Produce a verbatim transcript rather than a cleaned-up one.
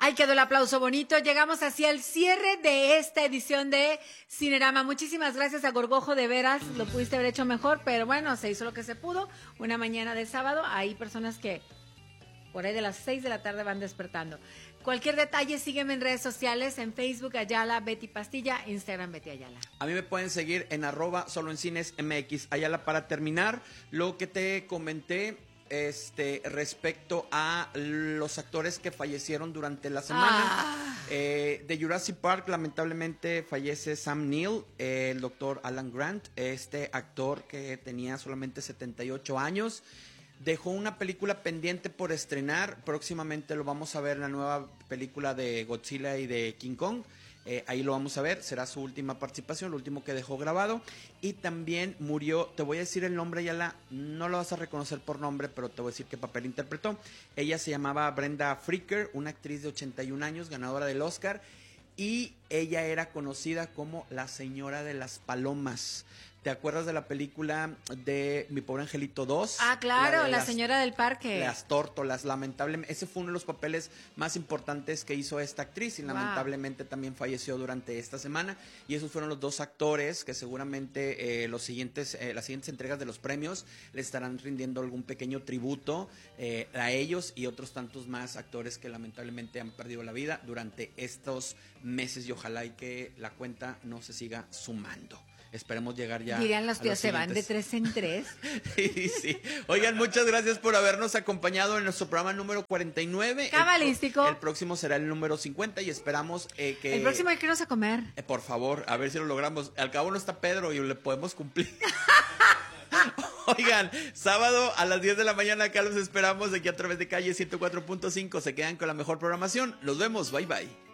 Ahí quedó el aplauso bonito. Llegamos hacia el cierre de esta edición de Cinerama. Muchísimas gracias a Gorgojo, de veras, lo pudiste haber hecho mejor, pero bueno, se hizo lo que se pudo. Una mañana de sábado, hay personas que por ahí de las seis de la tarde van despertando. Cualquier detalle, sígueme en redes sociales, en Facebook, Ayala, Betty Pastilla, Instagram, Betty Ayala. A mí me pueden seguir en arroba solo en cines M X. Ayala, para terminar, lo que te comenté este respecto a los actores que fallecieron durante la semana. Ah. Eh, de Jurassic Park, lamentablemente fallece Sam Neill, eh, el doctor Alan Grant, este actor que tenía solamente setenta y ocho años. Dejó una película pendiente por estrenar. Próximamente lo vamos a ver en la nueva película de Godzilla y de King Kong. Eh, ahí lo vamos a ver. Será su última participación, lo último que dejó grabado. Y también murió, te voy a decir el nombre, ya la, no lo vas a reconocer por nombre, pero te voy a decir qué papel interpretó. Ella se llamaba Brenda Fricker, una actriz de ochenta y un años, ganadora del Oscar. Y ella era conocida como la señora de las palomas. ¿Te acuerdas de la película de Mi Pobre Angelito dos? Ah, claro, la, la las, señora del parque. Las tórtolas, lamentablemente. Ese fue uno de los papeles más importantes que hizo esta actriz y wow. lamentablemente también falleció durante esta semana. Y esos fueron los dos actores que seguramente eh, los siguientes, eh, las siguientes entregas de los premios le estarán rindiendo algún pequeño tributo eh, a ellos y otros tantos más actores que lamentablemente han perdido la vida durante estos meses y ojalá y que la cuenta no se siga sumando. Esperemos llegar ya. Dirían los tíos, se van de tres en tres. sí, sí. Oigan, muchas gracias por habernos acompañado en nuestro programa número cuarenta y nueve. Cabalístico. El, el próximo será el número cincuenta y esperamos eh, que... El próximo hay que irnos a comer. Eh, por favor, a ver si lo logramos. Al cabo no está Pedro y le podemos cumplir. Oigan, sábado a las diez de la mañana acá los esperamos aquí a través de Calle ciento cuatro punto cinco. Se quedan con la mejor programación. Nos vemos, bye bye.